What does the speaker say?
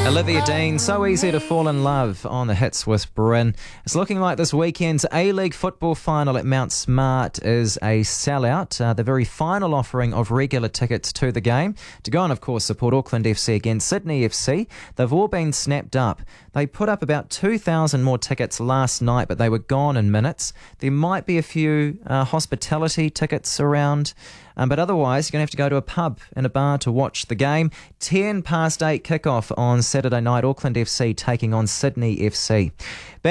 Olivia Dean, so easy to fall in love on the Hits with Bryn. It's looking like this weekend's A-League football final at Mount Smart is a sellout. The very final offering of regular tickets to the game to go and, of course, support Auckland FC against Sydney FC. They've all been snapped up. They put up about 2,000 more tickets last night, but they were gone in minutes. There might be a few hospitality tickets around. But otherwise, you're going to have to go to a pub and a bar to watch the game. 8:10 kickoff on Saturday night. Auckland FC taking on Sydney FC.